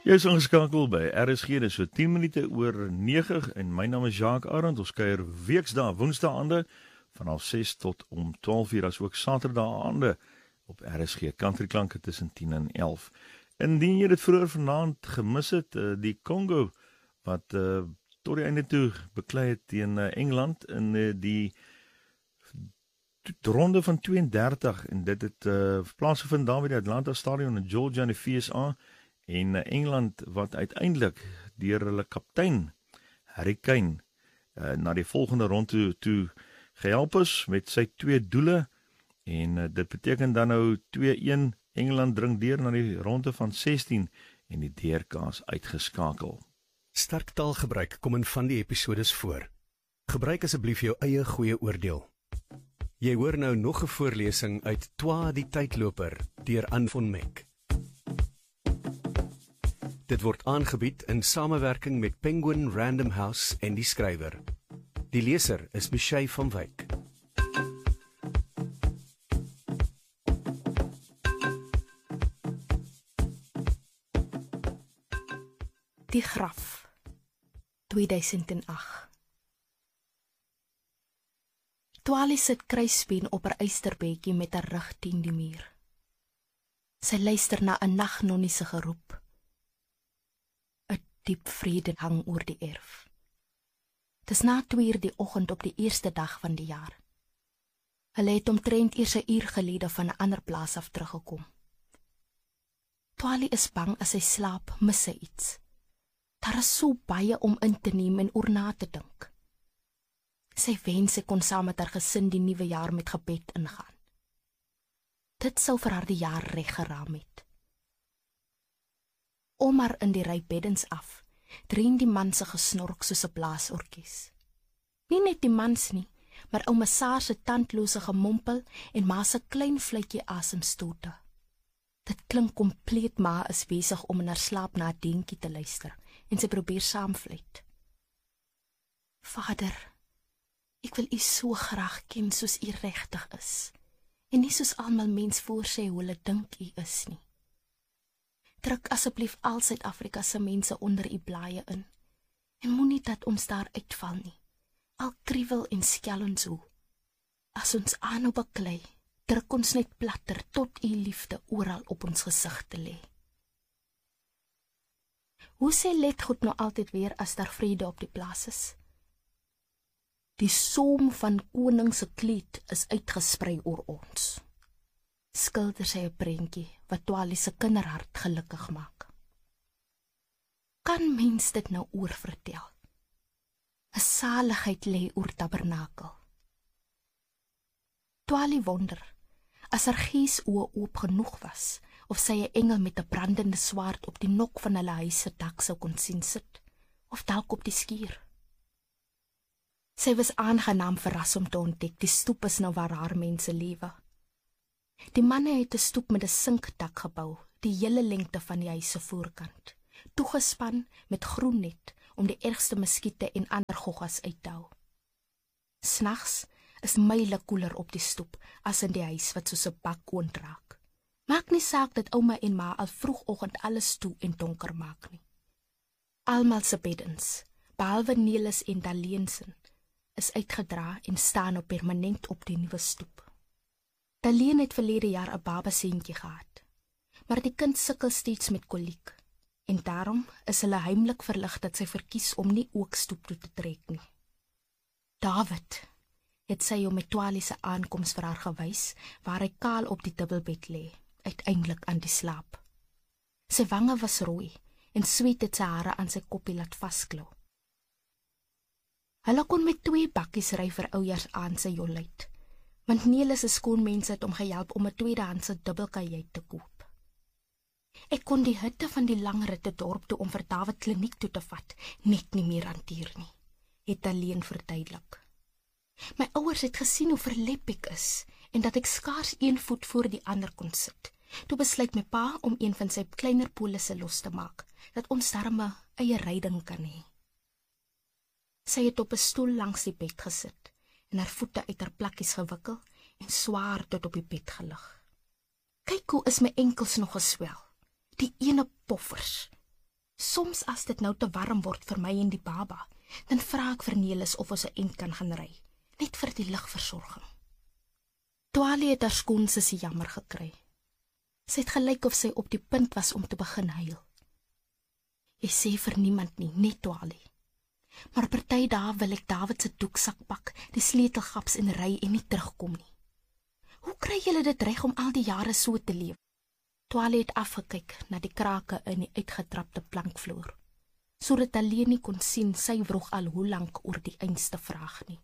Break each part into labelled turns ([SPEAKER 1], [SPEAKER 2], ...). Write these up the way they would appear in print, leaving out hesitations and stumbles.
[SPEAKER 1] Jy is ingeskakel by RSG, dis so 10 minute oor 9 en my naam is Jacques Arend. Ons kuier weksdae, woensdaande vanaf 6 tot om 12 uur, as ook saterdae op RSG Country Klanke tussen 10 en 11. Indien jy dit vroeër vanaand gemis het, die Congo wat tot die einde toe beklei het teen Engeland in die ronde van 32 en dit het plaasgevind daar by die Atlanta Stadion in Georgia in die VSA. En Engeland wat uiteindelik deur hulle kaptein Harry Kane na die volgende ronde toe gehelp is met sy 2 doele en dit beteken dan nou 2-1 Engeland dring deur na die ronde van 16 en die DRK's uitgeskakel.
[SPEAKER 2] Sterk taalgebruik kom in van die episodes voor. Gebruik asseblief jou eie goeie oordeel. Jy hoor nou nog 'n voorlesing uit Twa die Tydloper deur Ann von Meck. Dit word aangebied in samewerking met Penguin Random House en die skrywer. Die leser is Michelle van Wyk.
[SPEAKER 3] Die graf 2008. Twali sit kruisbeen op 'n eysterbedjie met 'n rug teen die muur. Sy luister na 'n nagnonnie se geroep. Diep vrede hang oor die erf. Dis na 2:00 die oggend op die eerste dag van die jaar. Hulle het omtrent eers 'n uur gelede van 'n ander plaas af teruggekom. Twali is bang as sy slaap, mis sy iets. Daar is so baie om in te neem en oor na te dink. Sy wens sy kon saam met haar gesin die nuwe jaar met gebed ingaan. Dit sou vir haar die jaar reg geraam het. Om haar in die ry beddens af, dreun die man se gesnork soos 'n blaasorkes. Nie net die mans nie, maar ouma Saar se tandlose gemompel en ma se klein fluitjie asemstote. Dit klink kompleet, ma is besig om in haar slaap na 'n deentjie te luister en sy probeer saamfluit. Vader, ek wil u so graag ken soos u regtig is en nie soos almal mens voorsê hoe hulle dink u is nie. Druk asseblief al Suid-Afrika se mense onder u blaaie in en moenie dat ons daar uitval nie, al kriewel en skel ons hoe. As ons aanhou baklei, druk ons net platter tot u liefde oral op ons gesigte lê. Hoe sê Letgoed nou altyd weer as daar vrede op die plaas is? Die som van koning se kleed is uitgesprei oor ons. Skilder sy 'n prentjie wat Twali se kinderhart gelukkig maak. Kan mens dit nou oorvertel? 'n Saligheid lê oor Tabernakel. Twali wonder, as haar gees oë oop genoeg was, of sy 'n engel met 'n brandende swaard op die nok van hulle huis se dak sou kon sien sit, of dalk op die skuur. Sy was aangenaam verras om te ontdek, die stoep is nou waar haar mense lewe. Die manne het 'n stoep met 'n sinkdak gebou, die hele lengte van die huis se voorkant, toegespan met groen net om die ergste muskiete en ander goggas uit te hou. Snags is myle koeler op die stoep as in die huis wat soos 'n bak oontraak. Maak nie saak dat ouma en ma al vroegoggend alles toe en donker maak nie. Almal se beddens, behalwe Nelis en Daleensin, is uitgedra en staan op permanent op die nuwe stoep. Daleen het verlede jaar 'n babaseentjie gehad, maar die kind sukkel steeds met koliek, en daarom is hulle heimlik verlig dat sy verkies om nie ook stoep toe te trek nie. David het sy hom met Twali se aankoms vir haar gewys, waar hy kaal op die dubbelbed lê, uiteindelik aan die slaap. Sy wange was rooi, en sweet het sy hare aan sy koppie laat vasklou. Hulle kon met 2 bakkies ry vir oujaars aan sy jolluit, want Nelis se skoonmense het hom gehelp om 'n tweedehandse dubbelkajuit te koop. Ek kon die hitte van die lang ritte dorp toe om vir David kliniek toe te vat net nie meer hanteer nie, het Alleen verduidelik. My ouers het gesien hoe verlep ek is en dat ek skaars 1 voet voor die ander kon sit. Toe besluit my pa om een van sy kleiner polisse los te maak, dat ons darm 'n eie ryding kan hê. Sy het op 'n stoel langs die bed gesit en haar voete uit haar plakkies gewikkel en swaar tot op die bed gelig. Kyk hoe is my enkels nog geswel, die ene poffers. Soms as dit nou te warm word vir my en die baba, dan vra ek vir Nelis of ons 'n end kan gaan ry, net vir die ligversorging. Twali het haar skoonsussie jammer gekry. Sy het gelyk of sy op die punt was om te begin huil. Jy sê vir niemand nie, net Twali. Maar party dae wil ek David se doeksak pak, die sleutelgaps en ry en nie terugkom nie. Hoe kry julle dit reg om al die jare so te leef? Twali het afgekyk na die krake in die uitgetrapte plankvloer, sodat alleen nie kon sien sy vroeg al hoe lank oor die einste vraag nie.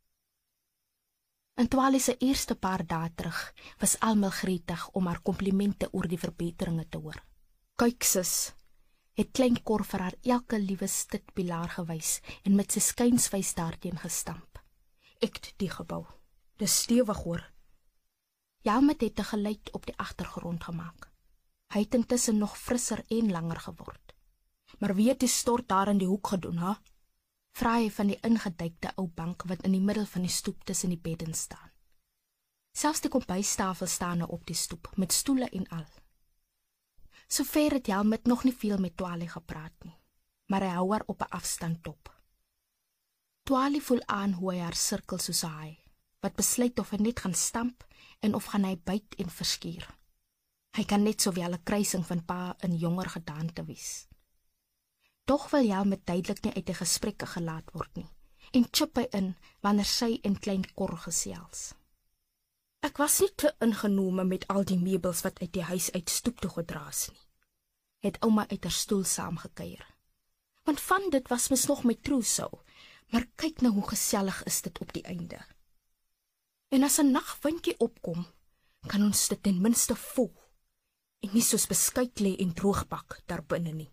[SPEAKER 3] In Twali se eerste paar dae terug was almal gretig om haar komplimente oor die verbeteringe te hoor. Kyk sis, het klein Cor vir haar elke liewe stitpilaar gewys en met sy skynswys daarteen gestamp. Ek die gebou. Dis stewig hoor. Jalmet het 'n geluid op die agtergrond gemaak. Hy het intussen nog frisser en langer geword. Maar wie het die stort daar in die hoek gedoen, hè? Vra hy van die ingeduikte ou bank wat in die middel van die stoep tussen die bedden staan. Selfs die kombuistafel staan nou op die stoep, met stoele en al. Sover het Jalmet nog nie veel met Twali gepraat nie, maar hy hou haar op 'n afstand dop. Twali voel aan hoe hy haar sirkel soos 'n haai, wat besluit of hy net gaan stamp en of gaan hy byt en verskuur. Hy kan net sowel 'n kruising van pa in jonger gedaante wees. Tog wil Jalmet duidelik nie uit die gesprekke gelaat word nie, en chip hy in wanneer sy en klein Cor gesels. Ek was nie te ingenome met al die meubels wat uit die huis uit stoep toe gedra is nie, het ouma uit haar stoel saamgekuier. Want van dit was mis nog met trousseau, maar kyk nou hoe gesellig is dit op die einde. En as 'n nagwindjie opkom, kan ons dit ten minste voel, en nie soos beskuit lê en droogbak daar binne nie.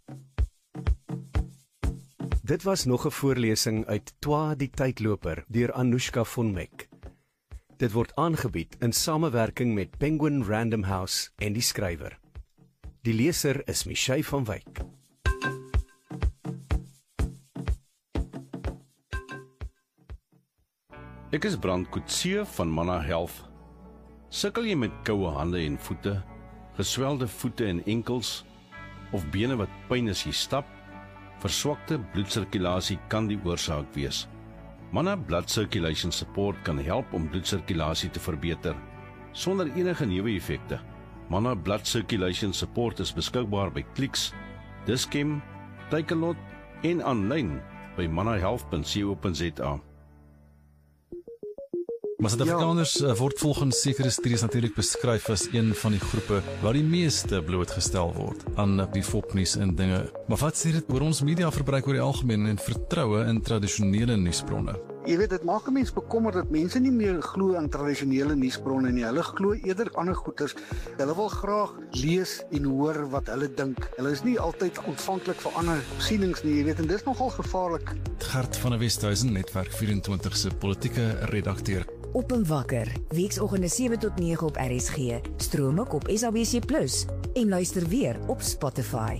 [SPEAKER 2] Dit was nog 'n voorlesing uit Twa die Tydloper deur Anoushka von Meck. Dit word aangebied in samewerking met Penguin Random House en die skrywer. Die leser is Michelle van Wyk.
[SPEAKER 4] Ek is Brand Coetzee van Manna Health. Sukkel jy met koue hande en voete, geswelde voete en enkels, of bene wat pyn as jy stap? Verswakte bloedsirkulasie kan die oorsaak wees. Manna Blood Circulation Support kan help om bloedsirkulasie te verbeter, sonder enige neeweffekte. Manna Blood Circulation Support is beskikbaar by Clicks, Dis-Chem, Takealot en aanlyn by mannahealth.co.za.
[SPEAKER 5] Maar Suid-Afrikaners word volgens sekere studies natuurlik beskryf as een van die groepe waar die meeste blootgestel word aan die fopnuus en dinge. Maar wat sê dit oor ons mediaverbruik oor die algemeen en vertroue in tradisionele nuusbronne?
[SPEAKER 6] Jy weet, dit maak 'n mens bekommerd dat mense nie meer glo aan tradisionele nuusbronne nie. Hulle glo eerder ander goeters. Hulle wil graag lees en hoor wat hulle dink. Hulle is nie altyd ontvanklik vir ander sienings nie, jy weet, en dis nogal gevaarlik.
[SPEAKER 5] Gert van der Westhuizen, Netwerk 24 se politieke redakteur.
[SPEAKER 7] Op en wakker, weekoggende 7 tot 9 op RSG, stroom ook op SABC+ en luister weer op Spotify.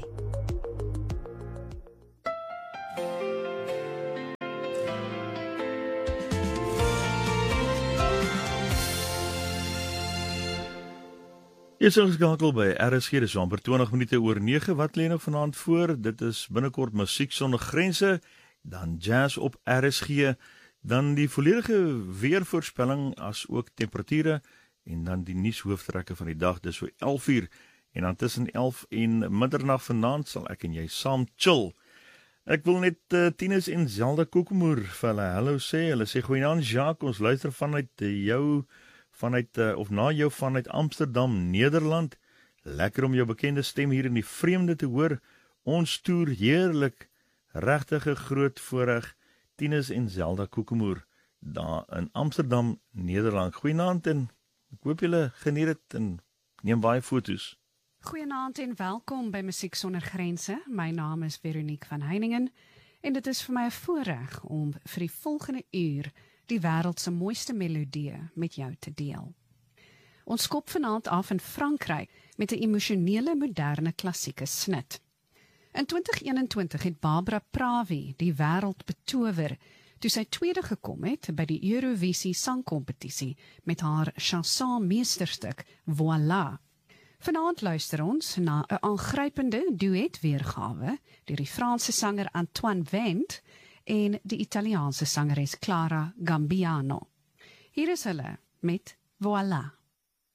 [SPEAKER 1] Jy is ingeskakel by RSG, dis amper 20 minute oor 9. Wat lê nou vanaand voor? Dit is binnekort Musiek Sonder Grense, dan jazz op RSG, dan die volledige weervoorspelling as ook temperature en dan die nuushooftrekke van die dag. Dis so 11:00 en dan tussen 11 en middernag vanaand sal ek en jy saam chill. Ek wil net Tinus en Zelda Kokemoer vir hulle hallo sê. Hulle sê goeienaand Jacques, ons luister vanuit jou of na jou vanuit Amsterdam, Nederland. Lekker om jou bekende stem hier in die vreemde te hoor. Ons toer heerlik, regtig 'n groot voorreg. Tinus en Zelda Kokemoer daar in Amsterdam, Nederland. Goeienaand en ek hoop julle geniet dit en neem baie foto's.
[SPEAKER 8] Goeienaand en welkom by Musiek Sonder Grense. My naam is Veronique van Heiningen en dit is vir my 'n voorreg om vir die volgende uur die wêreld se mooiste melodieë met jou te deel. Ons skop vanaand af in Frankryk met 'n emosionele moderne klassieke snit. In 2021 het Barbara Pravi die wêreld betower toe sy tweede gekom het by die Eurovisie sangkompetisie met haar chanson meesterstuk Voilà. Vanaand luister ons na 'n aangrypende duet-weergawe deur die Franse sanger Antoine Wendt en die Italiaanse sangeres Clara Gambiano. Hier is hulle met Voilà.